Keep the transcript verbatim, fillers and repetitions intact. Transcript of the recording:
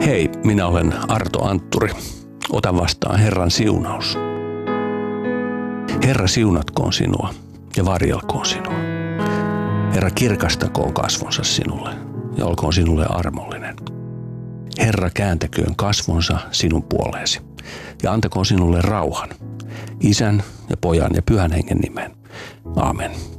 Hei, minä olen Arto Antturi. Ota vastaan Herran siunaus. Herra siunatkoon sinua ja varjelkoon sinua. Herra kirkastakoon kasvonsa sinulle ja olkoon sinulle armollinen. Herra kääntäköön kasvonsa sinun puoleesi ja antakoon sinulle rauhan. Isän ja Pojan ja Pyhän Hengen nimen. Aamen.